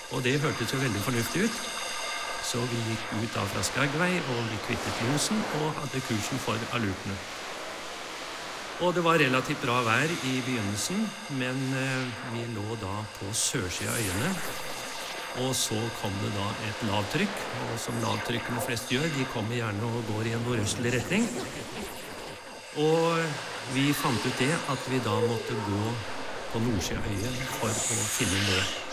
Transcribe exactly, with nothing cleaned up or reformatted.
Og det hørtes jo veldig fornuftig ut. Så vi gikk ut da fra Skagway, og vi kvittet losen og hadde kursen for Alutene. Og det var relativt bra vær i begynnelsen, men eh, vi lå da på sørsiden av øyene. Og så kom det da et lavtrykk, og som lavtrykkene flest gjør, de kommer gjerne og går i en nordøstlig retning. Og vi fant ut det at vi da måtte gå på nordsiden av øyen for å finne en lø.